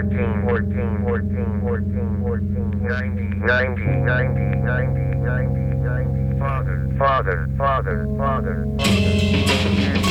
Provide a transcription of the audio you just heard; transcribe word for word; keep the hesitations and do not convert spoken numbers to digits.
fourteen, fourteen, fourteen, fourteen, fourteen, ninety, ninety, ninety, ninety, ninety, ninety, Father, Father, Father, Father, Father.